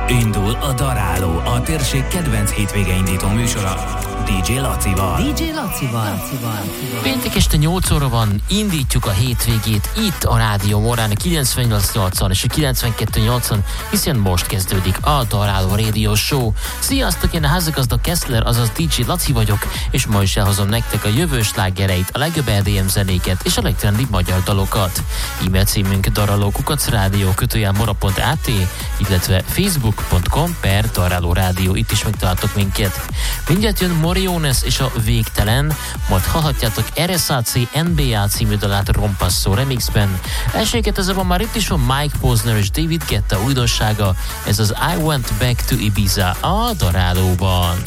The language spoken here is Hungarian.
Indul a Daráló, a térség kedvenc hétvégeindító műsora DJ Lacival. Péntek este 8 óra van, indítjuk a hétvégét itt a Rádió Morán, a 98.8-on és a 92.8-on, hiszen most kezdődik a Daráló Radio Show. Sziasztok, én a házigazda Kessler, azaz DJ Laci vagyok, és ma is elhozom nektek a jövő slágereit, a legjobb EDM zenéket és a legtrendibb magyar dalokat. E-mail címünk daraló@radio.mora.at, illetve facebook.com/Daráló Rádió, itt is megtaláltok minket. Mindjárt jön Moriones és a Végtelen, majd hallhatjátok RSAC NBA című dalát Rompasso remixben. Elsőket ezzel már itt is van Mike Posner és David Guetta újdonsága, ez az I Went Back to Ibiza a Darálóban.